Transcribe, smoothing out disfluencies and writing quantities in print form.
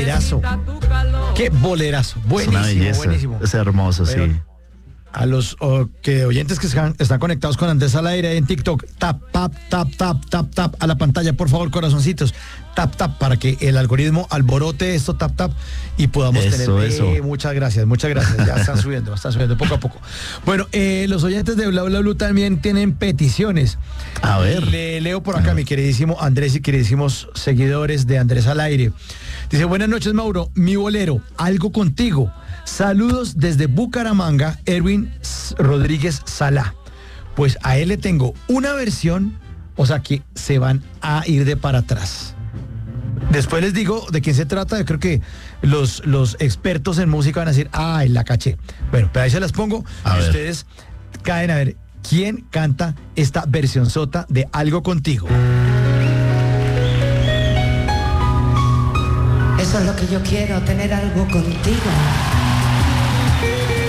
bolerazo. Qué bolerazo. Buenísimo, es una belleza. buenísimo. Es hermoso, Pero, sí. a los oyentes que están conectados con Andrés al aire en TikTok, tap, tap, tap, tap, tap, tap a la pantalla, por favor, corazoncitos, tap, tap, para que el algoritmo alborote esto, tap, tap, y podamos tener... Muchas gracias, ya están subiendo poco a poco. Bueno, los oyentes de Bla Bla Blue también tienen peticiones. A ver. Le leo por acá, mi queridísimo Andrés y queridísimos seguidores de Andrés al aire. Dice, buenas noches, Mauro, mi bolero, Algo Contigo. Saludos desde Bucaramanga, Erwin Rodríguez Salá. Pues a él le tengo una versión, o sea que se van a ir de para atrás. Después les digo de quién se trata. Yo creo que los expertos en música van a decir, ay, la caché. Bueno, pero ahí se las pongo. Ustedes caen a ver quién canta esta versión sota de Algo Contigo. Eso es lo que yo quiero, tener algo contigo.